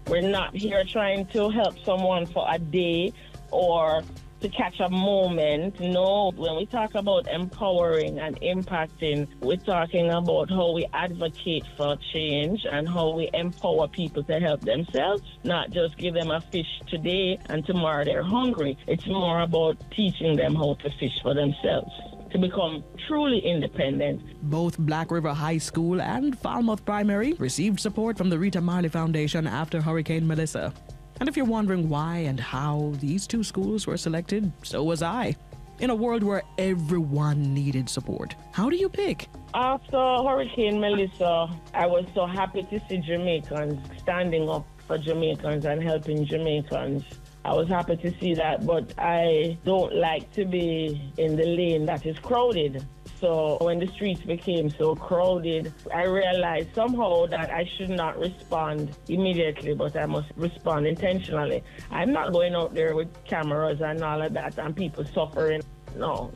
We're not here trying to help someone for a day or to catch a moment. No, when we talk about empowering and impacting, we're talking about how we advocate for change and how we empower people to help themselves, not just give them a fish today and tomorrow they're hungry. It's more about teaching them how to fish for themselves, to become truly independent. Both Black River High School and Falmouth Primary received support from the Rita Marley Foundation after Hurricane Melissa. And if you're wondering why and how these two schools were selected, so was I. In a world where everyone needed support, how do you pick? After Hurricane Melissa, I was so happy to see Jamaicans standing up for Jamaicans and helping Jamaicans. I was happy to see that, but I don't like to be in the lane that is crowded. So when the streets became so crowded, I realized somehow that I should not respond immediately, but I must respond intentionally. I'm not going out there with cameras and all of that and people suffering. No.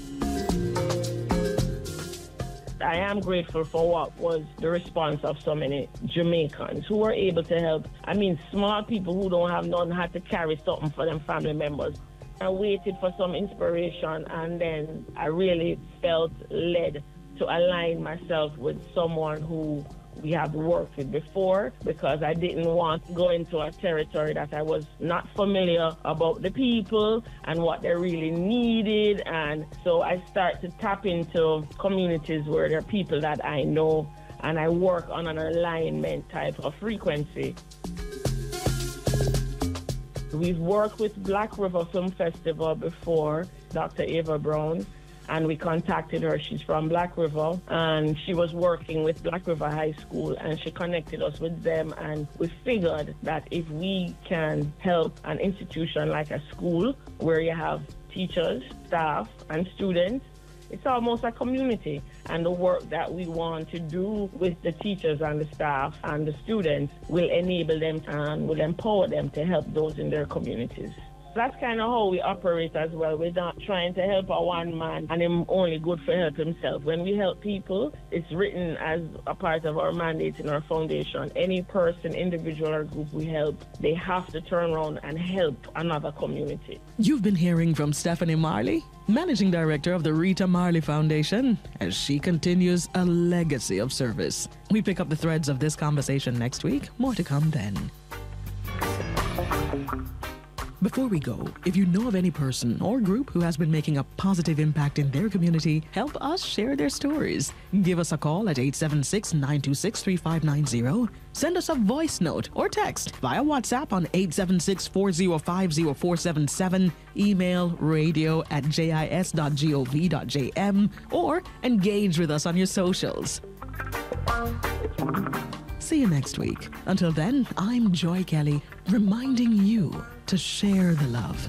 I am grateful for what was the response of so many Jamaicans who were able to help. I mean, small people who don't have none had to carry something for them family members. I waited for some inspiration, and then I really felt led to align myself with someone who we have worked with before, because I didn't want to go into a territory that I was not familiar about the people and what they really needed. And so I start to tap into communities where there are people that I know, and I work on an alignment type of frequency. We've worked with Black River Film Festival before, Dr. Ava Brown, and we contacted her. She's from Black River, and she was working with Black River High School, and she connected us with them, and we figured that if we can help an institution like a school where you have teachers, staff, and students, it's almost a community, and the work that we want to do with the teachers and the staff and the students will enable them and will empower them to help those in their communities. That's kind of how we operate as well. We're not trying to help a one man and him only good for help himself. When we help people, it's written as a part of our mandate in our foundation. Any person, individual or group we help, they have to turn around and help another community. You've been hearing from Stephanie Marley, Managing Director of the Rita Marley Foundation, as she continues a legacy of service. We pick up the threads of this conversation next week. More to come then. Before we go, if you know of any person or group who has been making a positive impact in their community, help us share their stories. Give us a call at 876-926-3590. Send us a voice note or text via WhatsApp on 876-405-0477, email radio@jis.gov.jm, or engage with us on your socials. See you next week. Until then, I'm Joy Kelly, reminding you to share the love.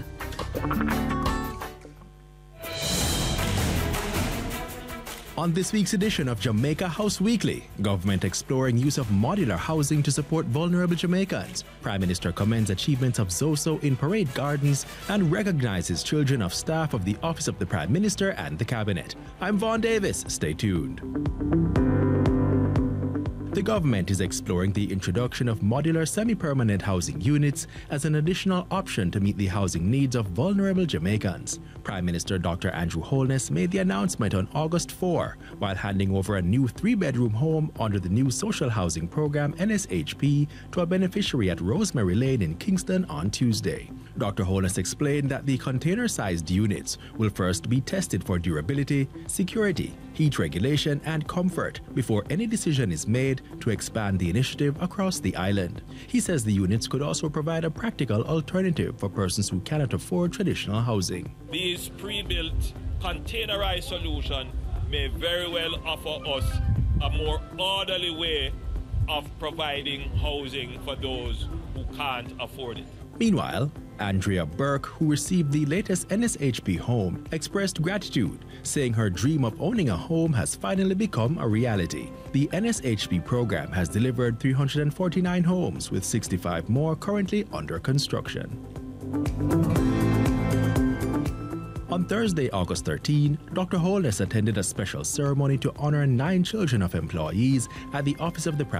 On this week's edition of Jamaica House Weekly, government exploring use of modular housing to support vulnerable Jamaicans. Prime Minister commends achievements of ZOSO in Parade Gardens and recognizes children of staff of the Office of the Prime Minister and the Cabinet. I'm Vaughn Davis. Stay tuned. The government is exploring the introduction of modular semi-permanent housing units as an additional option to meet the housing needs of vulnerable Jamaicans. Prime Minister Dr. Andrew Holness made the announcement on August 4 while handing over a new 3-bedroom home under the new social housing program NSHP to a beneficiary at Rosemary Lane in Kingston on Tuesday. Dr. Holness explained that the container-sized units will first be tested for durability, security, heat regulation and comfort before any decision is made to expand the initiative across the island. He says the units could also provide a practical alternative for persons who cannot afford traditional housing. These pre-built containerized solution may very well offer us a more orderly way of providing housing for those who can't afford it. Meanwhile, Andrea Burke, who received the latest NSHP home, expressed gratitude, saying her dream of owning a home has finally become a reality. The NSHP program has delivered 349 homes, with 65 more currently under construction. On Thursday, August 13, Dr. Holness attended a special ceremony to honor 9 children of employees at the Office of the